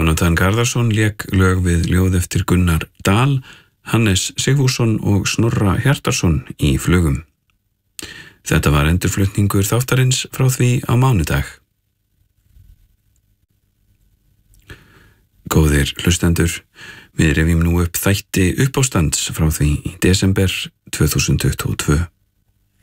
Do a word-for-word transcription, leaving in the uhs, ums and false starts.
Jónatan Garðarsson lék lög við ljóð eftir Gunnar Dal, Hannes Sigfússon og Snorra Hjartarson í Flugum. Þetta var endurflutningur þáttarins frá því á mánudag. Góðir hlustendur, við rifjum nú upp þætti uppástands frá því í desember tvö þúsund tuttugu og tvö.